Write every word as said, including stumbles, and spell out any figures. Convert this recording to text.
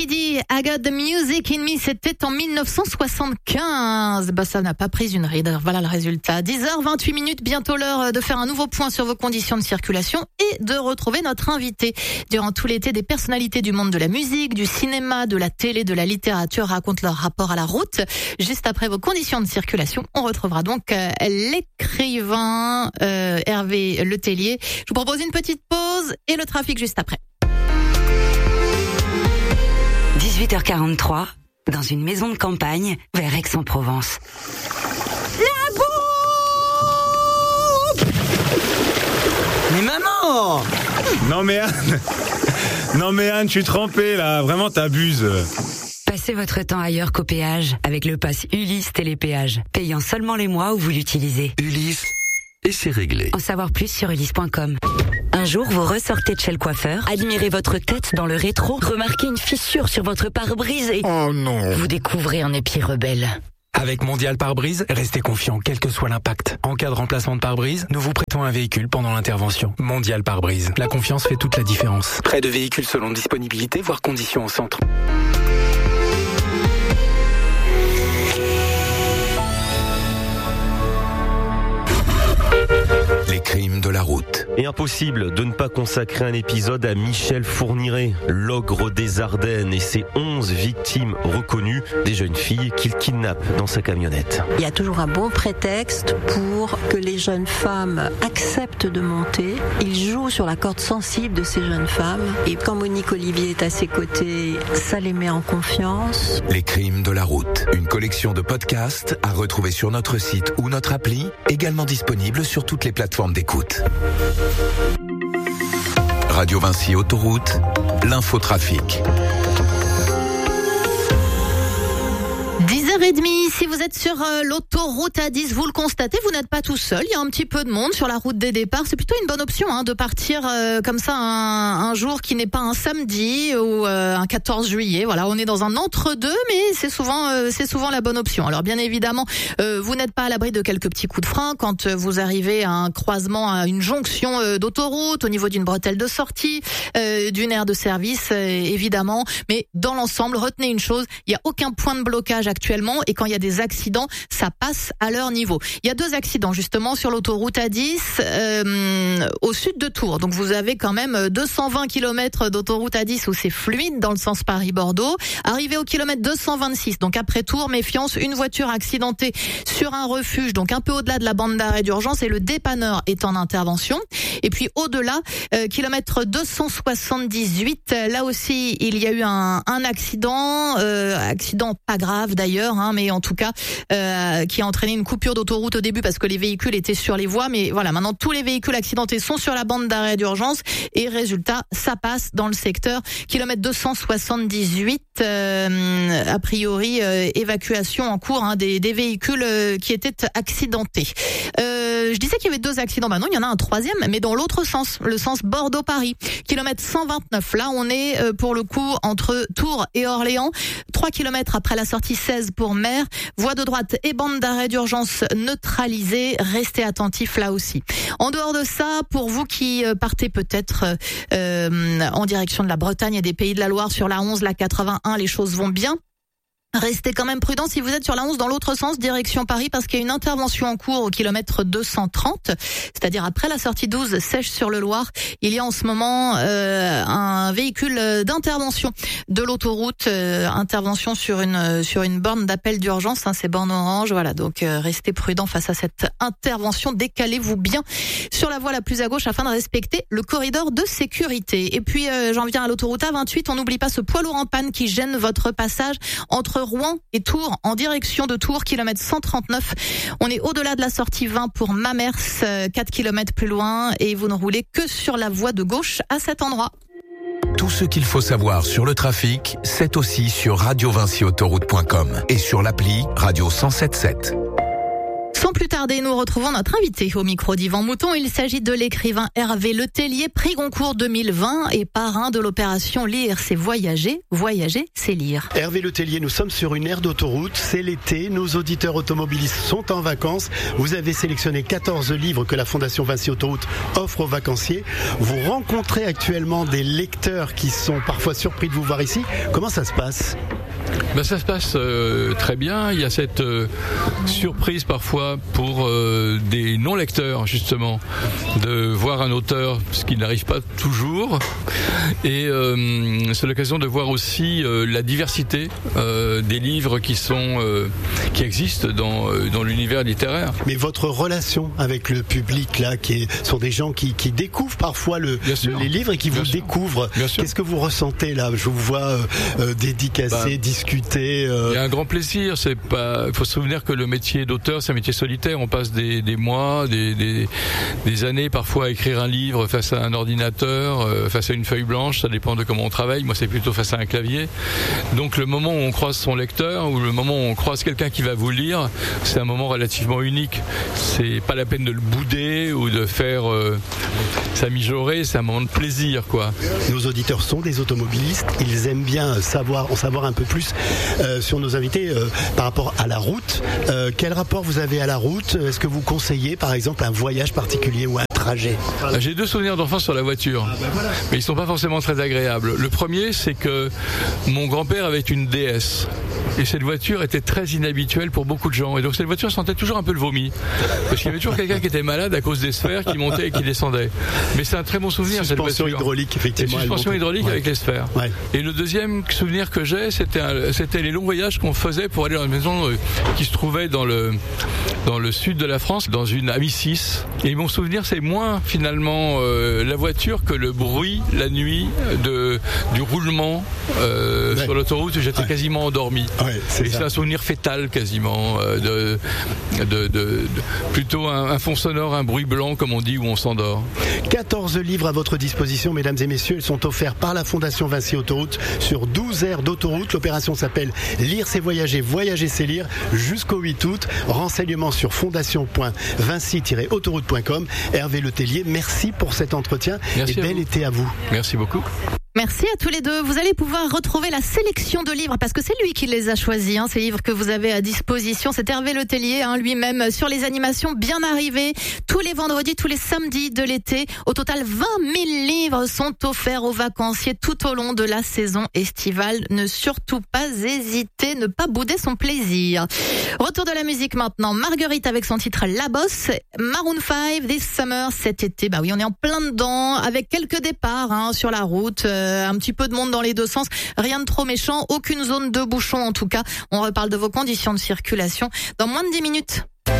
Kiddy, I Got the Music in Me, c'était en dix-neuf cent soixante-quinze. Bah, ça n'a pas pris une ride. Voilà le résultat. dix heures vingt-huit minutes, bientôt l'heure de faire un nouveau point sur vos conditions de circulation et de retrouver notre invité. Durant tout l'été, des personnalités du monde de la musique, du cinéma, de la télé, de la littérature racontent leur rapport à la route. Juste après vos conditions de circulation, on retrouvera donc euh, l'écrivain euh, Hervé Letellier. Je vous propose une petite pause et le trafic juste après. dix-huit heures quarante-trois, dans une maison de campagne, vers Aix-en-Provence. La bouffe! Mais maman! Non mais Anne, non mais Anne, je suis trempé là, vraiment t'abuses. Passez votre temps ailleurs qu'au péage avec le pass Ulysse Télépéage, payant seulement les mois où vous l'utilisez. Ulysse, et c'est réglé. En savoir plus sur ulysse point com. Un jour, vous ressortez de chez le coiffeur, admirez votre tête dans le rétro, remarquez une fissure sur votre pare-brise et... Oh non! Vous découvrez un épieu rebelle. Avec Mondial Pare-Brise, restez confiant quel que soit l'impact. En cas de remplacement de pare-brise, nous vous prêtons un véhicule pendant l'intervention. Mondial Pare-Brise, la confiance fait toute la différence. Prêt de véhicules selon disponibilité, voire conditions au centre. Les crimes de la route. Et impossible de ne pas consacrer un épisode à Michel Fourniret, l'ogre des Ardennes et ses onze victimes reconnues, des jeunes filles qu'il kidnappe dans sa camionnette. Il y a toujours un bon prétexte pour que les jeunes femmes acceptent de monter. Il joue sur la corde sensible de ces jeunes femmes. Et quand Monique Olivier est à ses côtés, ça les met en confiance. Les crimes de la route. Une collection de podcasts à retrouver sur notre site ou notre appli, également disponible sur toutes les plateformes d'écoute. Radio Vinci Autoroute, l'infotrafic. dix heures trente, si vous êtes sur euh, l'autoroute A dix, vous le constatez, vous n'êtes pas tout seul. Il y a un petit peu de monde sur la route des départs. C'est plutôt une bonne option hein, de partir euh, comme ça un, un jour qui n'est pas un samedi ou euh, un quatorze juillet. Voilà, on est dans un entre-deux, mais c'est souvent euh, c'est souvent la bonne option. Alors bien évidemment, euh, vous n'êtes pas à l'abri de quelques petits coups de frein quand vous arrivez à un croisement, à une jonction euh, d'autoroute, au niveau d'une bretelle de sortie, euh, d'une aire de service, euh, évidemment. Mais dans l'ensemble, retenez une chose, il n'y a aucun point de blocage actuellement et quand il y a des accidents, ça passe à leur niveau. Il y a deux accidents justement sur l'autoroute A dix euh, au sud de Tours. Donc vous avez quand même deux cent vingt kilomètres d'autoroute A dix où c'est fluide dans le sens Paris-Bordeaux. Arrivé au kilomètre deux cent vingt-six, donc après Tours, méfiance, une voiture accidentée sur un refuge, donc un peu au-delà de la bande d'arrêt d'urgence et le dépanneur est en intervention. Et puis au-delà, euh, kilomètre deux cent soixante-dix-huit, là aussi il y a eu un, un accident, euh, accident pas grave d'ailleurs, hein, mais en tout cas euh, qui a entraîné une coupure d'autoroute au début parce que les véhicules étaient sur les voies, mais voilà, maintenant tous les véhicules accidentés sont sur la bande d'arrêt d'urgence et résultat, ça passe dans le secteur. Kilomètre deux cent soixante-dix-huit, euh, a priori euh, évacuation en cours hein, des, des véhicules euh, qui étaient accidentés. Euh, je disais qu'il y avait deux accidents, bah non, il y en a un troisième, mais dans l'autre sens, le sens Bordeaux-Paris. Kilomètre cent vingt-neuf, là on est euh, pour le coup entre Tours et Orléans, trois kilomètres après la sortie seize pour Mer, voie de droite et bande d'arrêt d'urgence neutralisée, restez attentifs là aussi. En dehors de ça, pour vous qui partez peut-être euh, en direction de la Bretagne et des Pays de la Loire sur la onze, la quatre-vingt-un, les choses vont bien. Restez quand même prudents si vous êtes sur la onze dans l'autre sens, direction Paris, parce qu'il y a une intervention en cours au kilomètre deux cent trente, c'est-à-dire après la sortie douze, Sèche-sur-le-Loir. Il y a en ce moment euh, un véhicule d'intervention de l'autoroute, euh, intervention sur une sur une borne d'appel d'urgence, hein, c'est borne orange, voilà. Donc euh, restez prudents face à cette intervention, décalez-vous bien sur la voie la plus à gauche afin de respecter le corridor de sécurité. Et puis euh, j'en viens à l'autoroute A vingt-huit, on n'oublie pas ce poids lourd en panne qui gêne votre passage entre Rouen et Tours, en direction de Tours, kilomètre cent trente-neuf. On est au-delà de la sortie vingt pour Mamers, quatre kilomètres plus loin, et vous ne roulez que sur la voie de gauche à cet endroit. Tout ce qu'il faut savoir sur le trafic, c'est aussi sur radio vinci autoroute point com et sur l'appli Radio cent sept sept. Sans plus tarder, nous retrouvons notre invité au micro d'Yvan Mouton. Il s'agit de l'écrivain Hervé Letellier, prix Goncourt deux mille vingt et parrain de l'opération Lire, c'est voyager. Voyager, c'est lire. Hervé Letellier, nous sommes sur une aire d'autoroute. C'est l'été. Nos auditeurs automobilistes sont en vacances. Vous avez sélectionné quatorze livres que la Fondation Vinci Autoroute offre aux vacanciers. Vous rencontrez actuellement des lecteurs qui sont parfois surpris de vous voir ici. Comment ça se passe ? Ben ça se passe euh, très bien. Il y a cette euh, surprise parfois pour euh, des non-lecteurs, justement, de voir un auteur, ce qui n'arrive pas toujours. Et euh, c'est l'occasion de voir aussi euh, la diversité euh, des livres qui sont euh, qui existent dans euh, dans l'univers littéraire. Mais votre relation avec le public là, qui est, sont des gens qui, qui découvrent parfois le, le les livres et qui vous découvrent. Qu'est-ce que vous ressentez là ? Je vous vois euh, euh, dédicacer, bah, discuter. Euh... Il y a un grand plaisir. C'est pas. Il faut se souvenir que le métier d'auteur, c'est un métier solitaire. On passe des, des mois, des, des des années parfois à écrire un livre face à un ordinateur, euh, face à une feuille blanche. Ça dépend de comment on travaille. Moi, c'est plutôt face à un clavier. Donc, le moment où on croise son lecteur ou le moment où on croise quelqu'un qui va vous lire, c'est un moment relativement unique. C'est pas la peine de le bouder ou de faire euh, s'amijorer. C'est un moment de plaisir, quoi. Nos auditeurs sont des automobilistes. Ils aiment bien savoir, en savoir un peu plus euh, sur nos invités euh, par rapport à la route. Euh, quel rapport vous avez à la route ? Est-ce que vous conseillez, par exemple, un voyage particulier ou un trajet ? J'ai deux souvenirs d'enfance sur la voiture, mais ils sont pas forcément très agréables. Le premier, c'est que mon grand-père avait une D S. Et cette voiture était très inhabituelle pour beaucoup de gens. Et donc cette voiture sentait toujours un peu le vomi. Parce qu'il y avait toujours quelqu'un qui était malade à cause des sphères qui montaient et qui descendaient. Mais c'est un très bon souvenir, cette voiture. Suspension hydraulique, effectivement. Et suspension hydraulique ouais. avec les sphères. Ouais. Et le deuxième souvenir que j'ai, c'était, un, c'était les longs voyages qu'on faisait pour aller dans une maison euh, qui se trouvait dans le, dans le sud de la France, dans une Amicis. Et mon souvenir, c'est moins finalement euh, la voiture que le bruit la nuit de, du roulement euh, ouais. sur l'autoroute où j'étais ouais. quasiment endormi. Ouais, c'est, c'est un souvenir fétal quasiment, euh, de, de, de, de, plutôt un, un fond sonore, un bruit blanc comme on dit où on s'endort. quatorze livres à votre disposition, mesdames et messieurs, ils sont offerts par la Fondation Vinci Autoroute sur douze aires d'autoroute. L'opération s'appelle Lire c'est voyager, voyager c'est lire jusqu'au huit août. Renseignements sur fondation point vinci tiret autoroute point com. Hervé Letellier, merci pour cet entretien merci et bel été à vous. Merci beaucoup. Merci à tous les deux. Vous allez pouvoir retrouver la sélection de livres parce que c'est lui qui les a choisis, hein, ces livres que vous avez à disposition. C'est Hervé Letellier, hein, lui-même, sur les animations bien arrivées tous les vendredis, tous les samedis de l'été. Au total, vingt mille livres sont offerts aux vacanciers tout au long de la saison estivale. Ne surtout pas hésiter, ne pas bouder son plaisir. Retour de la musique maintenant. Marguerite avec son titre La Bosse. Maroon five, This Summer, cet été. Bah oui, on est en plein dedans avec quelques départs hein, sur la route. Euh, un petit peu de monde dans les deux sens. Rien de trop méchant. Aucune zone de bouchon en tout cas. On reparle de vos conditions de circulation dans moins de dix minutes.